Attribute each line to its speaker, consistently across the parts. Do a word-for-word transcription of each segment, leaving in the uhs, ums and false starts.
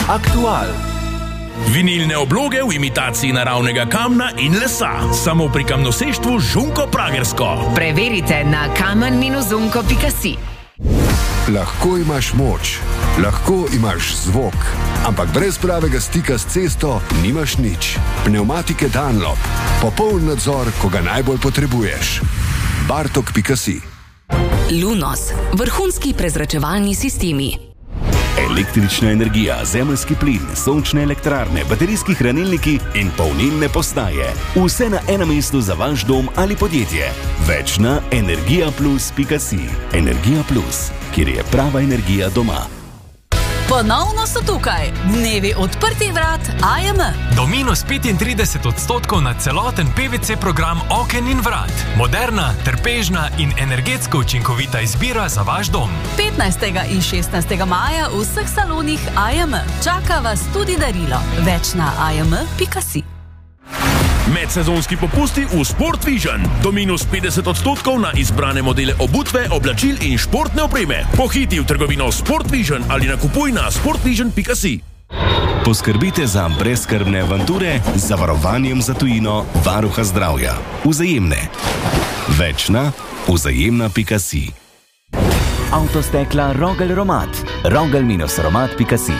Speaker 1: Aktual.
Speaker 2: Vinilne obloge v imitaciji naravnega kamna in lesa. Samo pri kamnoseštvu Žunko Pragersko.
Speaker 3: Preverite na kamen dash zunko pika si.
Speaker 4: Lahko imaš moč, lahko imaš zvok, ampak brez pravega stika s cesto nimaš nič. Pneumatike Dunlop. Popoln nadzor, ko ga najbolj potrebuješ. bartok pika si.
Speaker 5: Lunos. Vrhunski prezračevalni sistemi.
Speaker 6: Električna energija, zemeljski plin, sončne elektrarne, baterijski hranilniki in polnilne postaje. Vse na enem mestu za vaš dom ali podjetje. Več na energija plus pika si. Energija plus, kjer je prava energija doma.
Speaker 7: Ponovno so tukaj. Dnevi odprtih vrat A M.
Speaker 8: Do minus petintrideset odstotkov na celoten P V C program oken in vrat. Moderna, trpežna in energetsko učinkovita izbira za vaš dom.
Speaker 7: petnajstega in šestnajstega maja v vseh salonih A M. Čaka vas tudi darilo. Več na a m pika si.
Speaker 2: Medsezonski popusti v Sport Vision. Do minus petdeset odstotkov na izbrane modele obutve, oblačil in športne opreme. Pohiti v trgovino Sport Vision ali nakupuj na sportvision pika si.
Speaker 6: Poskrbite za brezskrbne avanture z zavarovanjem za tujino Varuha zdravja. Vzajemne. Več na vzajemna pika si.
Speaker 1: Avtostekla Rogel Romat. rogel dash romat pika si.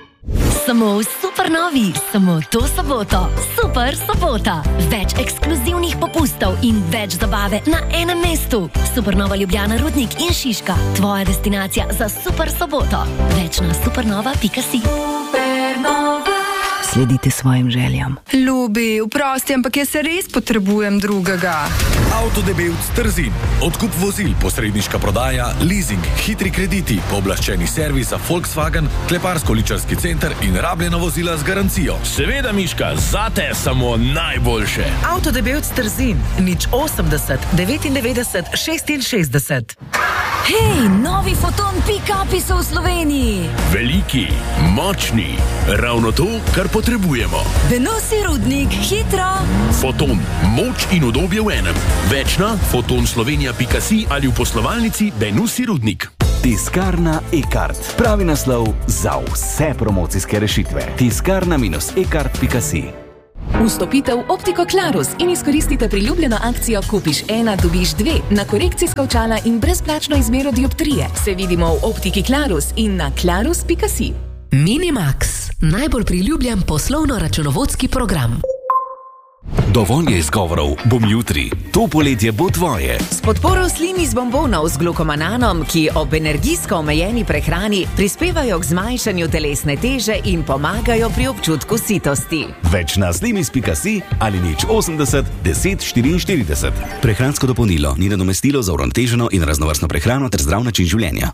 Speaker 9: Samo v Supernovi, samo to soboto. Super sobota. Več ekskluzivnih popustov in več zabave na enem mestu. Supernova Ljubljana, Rudnik in Šiška. Tvoja destinacija za super soboto. Več na supernova pika si. Supernova.
Speaker 10: Sledite svojim željam.
Speaker 11: Ljubi, vprosti, ampak jaz se res potrebujem drugega.
Speaker 12: Avtodebevc Trzin. Odkup vozil, posredniška prodaja, leasing, hitri krediti, pooblaščeni servis za Volkswagen, kleparsko-ličarski center in rabljena vozila z garancijo.
Speaker 2: Seveda, Miška, zate samo najboljše.
Speaker 13: Avtodebevc Trzin. nič osemdeset devetindevetdeset šestinšestdeset.
Speaker 9: Hej, novi Foton pick-upi so v Sloveniji.
Speaker 2: Veliki, močni, ravno to, kar potrebujemo.
Speaker 9: Benosi Rudnik, hitro.
Speaker 2: Foton, moč in udobje v enem. Več na foton slovenija pika si ali v poslovalnici Benosi Rudnik.
Speaker 1: Tiskarna e-kart. Pravi naslov za vse promocijske rešitve. tiskarna dash e kart pika si.
Speaker 14: Vstopite v Optiko Klarus in izkoristite priljubljeno akcijo Kupiš ena, dobiš dve na korekcijska očala in brezplačno izmero dioptrije. Se vidimo v Optiki Klarus in na klarus pika si.
Speaker 5: Minimax. Najbolj priljubljen poslovno-računovodski program.
Speaker 6: Dovolj je izgovorov, bom jutri. To poletje bo tvoje.
Speaker 3: S podporo slim iz bombonov z glukomananom, ki ob energijsko omejeni prehrani prispevajo k zmanjšanju telesne teže in pomagajo pri občutku sitosti.
Speaker 6: Več na slimis pika si ali nič osemdeset deset štiriinštirideset. Prehransko dopolnilo ni nadomestilo za uravnoteženo in raznovrstno prehrano ter zdrav način življenja.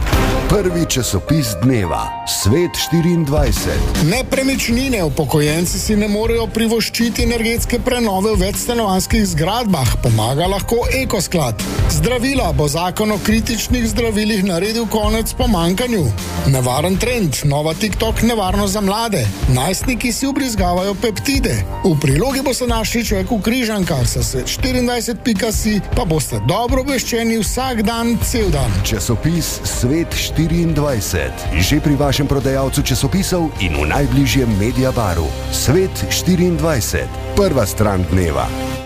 Speaker 4: Prvi časopis dneva, Svet štiriindvajset.
Speaker 15: Nepremičnine upokojenci si ne morejo privoščiti energetske prenove v večstanovanjskih zgradbah, pomaga lahko Ekosklad. Zdravila bo zakon o kritičnih zdravilih naredil konec pomankanju. Nevaren trend, nova TikTok nevarnost za mlade. Najstniki si ubrizgavajo peptide. V prilogi boste našli človek v križankah, sa svet štiriindvajset pika si pa boste dobro obveščeni vsak dan, cel dan.
Speaker 4: Časopis Svet štiriindvajset. Že pri vašem prodajalcu časopisov in v najbližjem Mediabaru. Svet štiriindvajset. Prva stran dneva.